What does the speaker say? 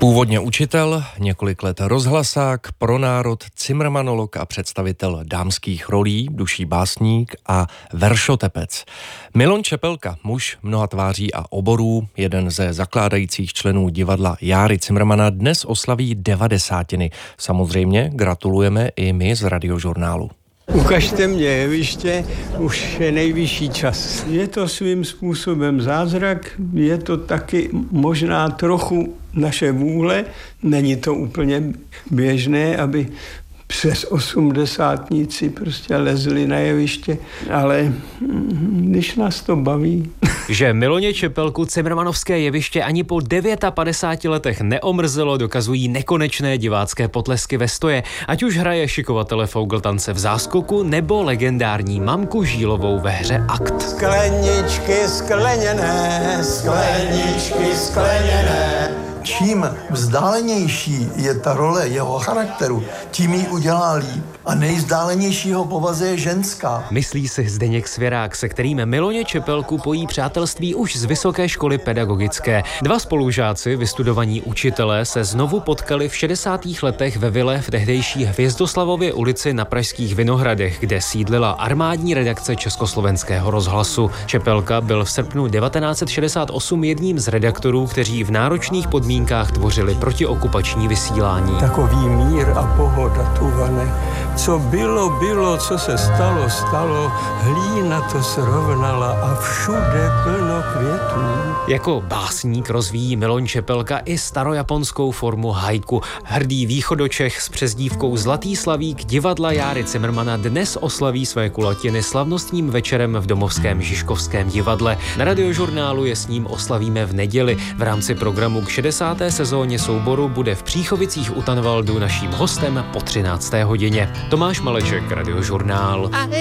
Původně učitel, několik let rozhlasák, pro národ, cimrmanolog a představitel dámských rolí, duší básník a veršotepec. Milon Čepelka, muž mnoha tváří a oborů, jeden ze zakládajících členů divadla Járy Cimrmana, dnes oslaví 90. Samozřejmě gratulujeme i my z Radiožurnálu. Ukažte mě jeviště, už je nejvyšší čas. Je to svým způsobem zázrak, je to taky možná trochu naše vůle, není to úplně běžné, aby přes 80tníci prostě lezli na jeviště, ale když nás to baví. Že Miloně Čepelku cimrmanovské jeviště ani po 59 letech neomrzelo, dokazují nekonečné divácké potlesky ve stoje, ať už hraje šikovatele Fougltance v záskoku nebo legendární Mamku Žílovou ve hře Akt. Skleničky skleněné, skleničky skleněné. Čím vzdálenější je ta role jeho charakteru, tím ji udělá líp. A nejvzdálenějšího povaze je ženská. Myslí si Zdeněk Svěrák, se kterým Miloně Čepelku pojí přátelství už z Vysoké školy pedagogické. Dva spolužáci, vystudovaní učitelé, se znovu potkali v 60. letech ve vile v tehdejší Hvězdoslavově ulici na pražských Vinohradech, kde sídlila armádní redakce Československého rozhlasu. Čepelka byl v srpnu 1968 jedním z redaktorů, kteří v náročných podmínkách tvořili protiokupační vysílání. Takový mír a pohoda tu vane. Co bylo, co se stalo, hlína to srovnala a všude plno květů. Jako básník rozvíjí Milon Čepelka i starojaponskou formu haiku. Hrdý východočech s přezdívkou Zlatý slavík divadla Járy Cimrmana dnes oslaví své kulatiny slavnostním večerem v domovském Žižkovském divadle. Na Radiožurnálu je s ním oslavíme v neděli. V rámci programu k 60. sezóně souboru bude v Příchovicích u Tanvaldu naším hostem po 13. hodině. Tomáš Maleček, Radiožurnál.